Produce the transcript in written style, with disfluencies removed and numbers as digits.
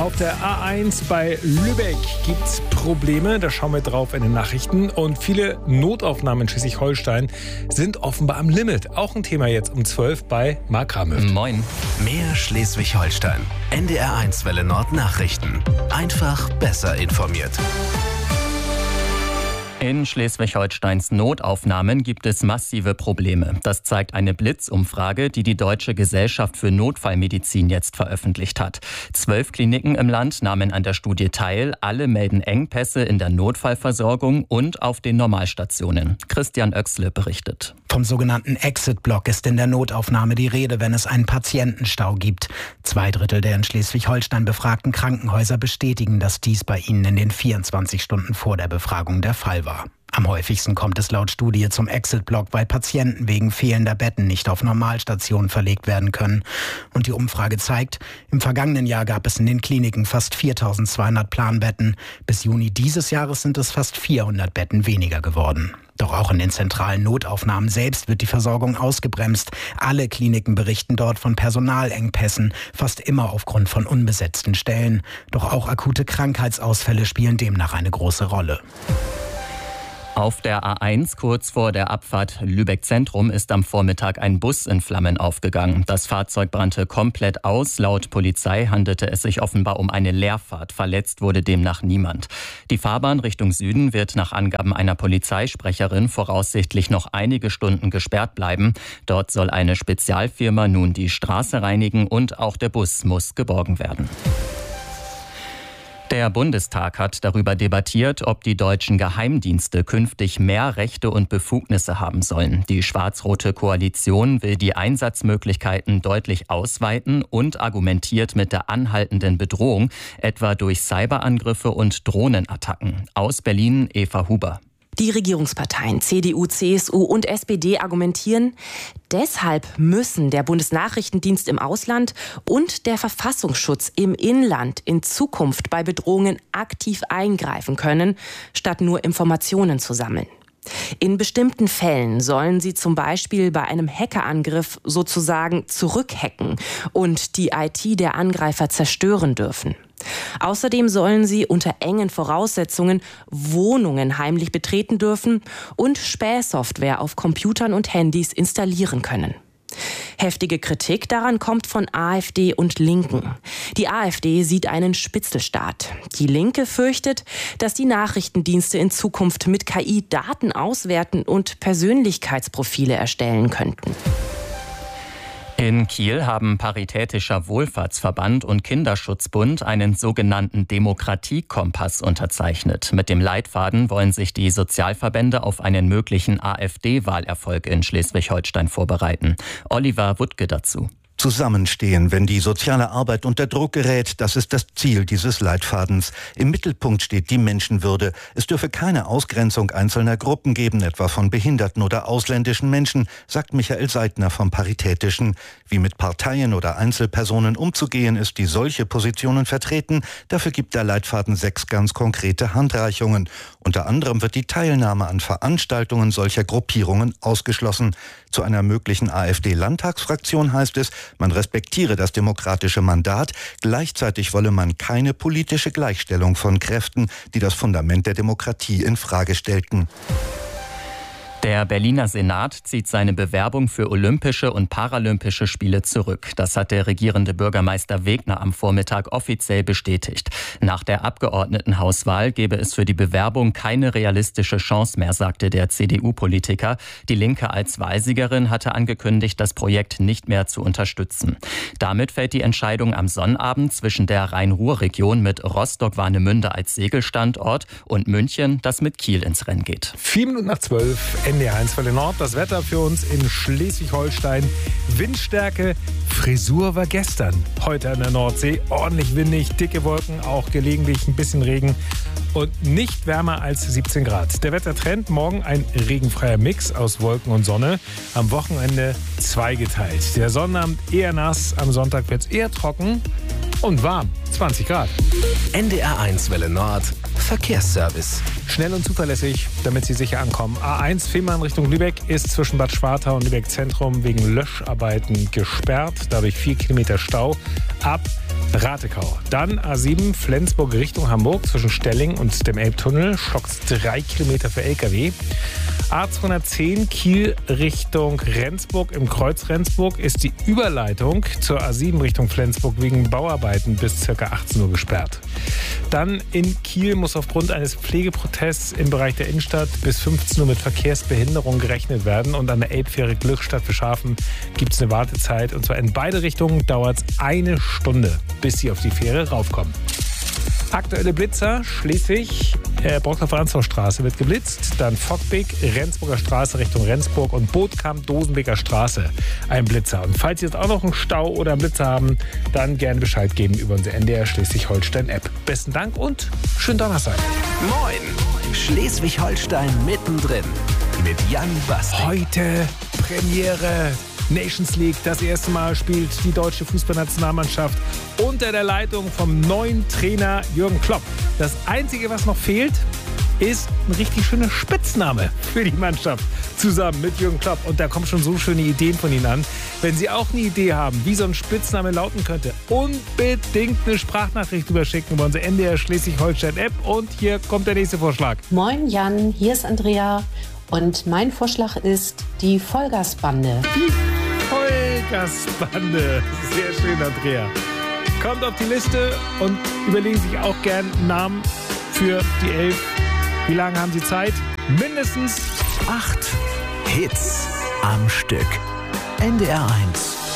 Auf der A1 bei Lübeck gibt es Probleme, da schauen wir drauf in den Nachrichten. Und viele Notaufnahmen in Schleswig-Holstein sind offenbar am Limit. Auch ein Thema jetzt um 12 bei Marc Ramöft. Moin. Mehr Schleswig-Holstein. NDR1 Welle Nord Nachrichten. Einfach besser informiert. In Schleswig-Holsteins Notaufnahmen gibt es massive Probleme. Das zeigt eine Blitzumfrage, die die Deutsche Gesellschaft für Notfallmedizin jetzt veröffentlicht hat. 12 Kliniken im Land nahmen an der Studie teil. Alle melden Engpässe in der Notfallversorgung und auf den Normalstationen. Christian Oechsle berichtet. Vom sogenannten Exit-Block ist in der Notaufnahme die Rede, wenn es einen Patientenstau gibt. 2/3 der in Schleswig-Holstein befragten Krankenhäuser bestätigen, dass dies bei ihnen in den 24 Stunden vor der Befragung der Fall war. Am häufigsten kommt es laut Studie zum Exit-Block, weil Patienten wegen fehlender Betten nicht auf Normalstationen verlegt werden können. Und die Umfrage zeigt, im vergangenen Jahr gab es in den Kliniken fast 4.200 Planbetten. Bis Juni dieses Jahres sind es fast 400 Betten weniger geworden. Doch auch in den zentralen Notaufnahmen selbst wird die Versorgung ausgebremst. Alle Kliniken berichten dort von Personalengpässen, fast immer aufgrund von unbesetzten Stellen. Doch auch akute Krankheitsausfälle spielen demnach eine große Rolle. Auf der A1 kurz vor der Abfahrt Lübeck Zentrum ist am Vormittag ein Bus in Flammen aufgegangen. Das Fahrzeug brannte komplett aus. Laut Polizei handelte es sich offenbar um eine Leerfahrt. Verletzt wurde demnach niemand. Die Fahrbahn Richtung Süden wird nach Angaben einer Polizeisprecherin voraussichtlich noch einige Stunden gesperrt bleiben. Dort soll eine Spezialfirma nun die Straße reinigen und auch der Bus muss geborgen werden. Der Bundestag hat darüber debattiert, ob die deutschen Geheimdienste künftig mehr Rechte und Befugnisse haben sollen. Die schwarz-rote Koalition will die Einsatzmöglichkeiten deutlich ausweiten und argumentiert mit der anhaltenden Bedrohung, etwa durch Cyberangriffe und Drohnenattacken. Aus Berlin Eva Huber. Die Regierungsparteien CDU, CSU und SPD argumentieren, deshalb müssen der Bundesnachrichtendienst im Ausland und der Verfassungsschutz im Inland in Zukunft bei Bedrohungen aktiv eingreifen können, statt nur Informationen zu sammeln. In bestimmten Fällen sollen sie zum Beispiel bei einem Hackerangriff sozusagen zurückhacken und die IT der Angreifer zerstören dürfen. Außerdem sollen sie unter engen Voraussetzungen Wohnungen heimlich betreten dürfen und Spähsoftware auf Computern und Handys installieren können. Heftige Kritik daran kommt von AfD und Linken. Die AfD sieht einen Spitzelstaat. Die Linke fürchtet, dass die Nachrichtendienste in Zukunft mit KI Daten auswerten und Persönlichkeitsprofile erstellen könnten. In Kiel haben Paritätischer Wohlfahrtsverband und Kinderschutzbund einen sogenannten Demokratiekompass unterzeichnet. Mit dem Leitfaden wollen sich die Sozialverbände auf einen möglichen AfD-Wahlerfolg in Schleswig-Holstein vorbereiten. Oliver Wuttke dazu. Zusammenstehen, wenn die soziale Arbeit unter Druck gerät, das ist das Ziel dieses Leitfadens. Im Mittelpunkt steht die Menschenwürde. Es dürfe keine Ausgrenzung einzelner Gruppen geben, etwa von behinderten oder ausländischen Menschen, sagt Michael Seidner vom Paritätischen. Wie mit Parteien oder Einzelpersonen umzugehen ist, die solche Positionen vertreten, dafür gibt der Leitfaden 6 ganz konkrete Handreichungen. Unter anderem wird die Teilnahme an Veranstaltungen solcher Gruppierungen ausgeschlossen. Zu einer möglichen AfD-Landtagsfraktion heißt es, man respektiere das demokratische Mandat, gleichzeitig wolle man keine politische Gleichstellung von Kräften, die das Fundament der Demokratie in Frage stellten. Der Berliner Senat zieht seine Bewerbung für Olympische und Paralympische Spiele zurück. Das hat der regierende Bürgermeister Wegner am Vormittag offiziell bestätigt. Nach der Abgeordnetenhauswahl gebe es für die Bewerbung keine realistische Chance mehr, sagte der CDU-Politiker. Die Linke als Wahlsiegerin hatte angekündigt, das Projekt nicht mehr zu unterstützen. Damit fällt die Entscheidung am Sonnabend zwischen der Rhein-Ruhr-Region mit Rostock-Warnemünde als Segelstandort und München, das mit Kiel ins Rennen geht. 11:04 NDR1 Welle Nord. Das Wetter für uns in Schleswig-Holstein. Windstärke, Frisur war gestern. Heute an der Nordsee ordentlich windig, dicke Wolken, auch gelegentlich ein bisschen Regen und nicht wärmer als 17 Grad. Der Wettertrend, morgen ein regenfreier Mix aus Wolken und Sonne. Am Wochenende zweigeteilt. Der Sonnabend eher nass, am Sonntag wird es eher trocken und warm, 20 Grad. NDR1 Welle Nord, Verkehrsservice. Schnell und zuverlässig, damit Sie sicher ankommen. A1 Fehmarn Richtung Lübeck ist zwischen Bad Schwartau und Lübeck Zentrum wegen Löscharbeiten gesperrt. Dadurch 4 Kilometer Stau. Ab Ratekau. Dann A7 Flensburg Richtung Hamburg zwischen Stelling und dem Elbtunnel. Stockt 3 Kilometer für LKW. A210 Kiel Richtung Rendsburg. Im Kreuz Rendsburg ist die Überleitung zur A7 Richtung Flensburg wegen Bauarbeiten bis ca. 18 Uhr gesperrt. Dann in Kiel muss aufgrund eines Pflegeprotests im Bereich der Innenstadt bis 15 Uhr mit Verkehrsbehinderung gerechnet werden. Und an der Elbfähre Glückstadt für Schafen gibt es eine Wartezeit. Und zwar in beide Richtungen dauert es 1 Stunde, bis Sie auf die Fähre raufkommen. Aktuelle Blitzer, Schleswig, Brockdorf-Ransdorf-Straße wird geblitzt, dann Fockbeek, Rendsburger Straße Richtung Rendsburg und Bootkamp, Dosenbeker Straße, ein Blitzer. Und falls Sie jetzt auch noch einen Stau oder einen Blitzer haben, dann gerne Bescheid geben über unsere NDR Schleswig-Holstein-App. Besten Dank und schönen Donnerstag. Moin, Schleswig-Holstein mittendrin mit Jan Bastik. Heute Premiere Nations League. Das erste Mal spielt die deutsche Fußballnationalmannschaft unter der Leitung vom neuen Trainer Jürgen Klopp. Das Einzige, was noch fehlt, ist ein richtig schöner Spitzname für die Mannschaft zusammen mit Jürgen Klopp. Und da kommen schon so schöne Ideen von Ihnen an. Wenn Sie auch eine Idee haben, wie so ein Spitzname lauten könnte, unbedingt eine Sprachnachricht überschicken über unsere NDR Schleswig-Holstein-App. Und hier kommt der nächste Vorschlag. Moin Jan, hier ist Andrea. Und mein Vorschlag ist die Vollgasbande. Vollgasbande. Sehr schön, Andrea. Kommt auf die Liste und überlegen sich auch gern einen Namen für die 11. Wie lange haben Sie Zeit? Mindestens 8 Hits am Stück. NDR 1.